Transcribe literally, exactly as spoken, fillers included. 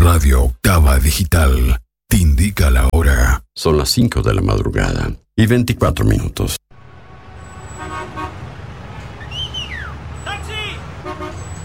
Radio Octava Digital te indica la hora. Son las cinco de la madrugada y veinticuatro minutos.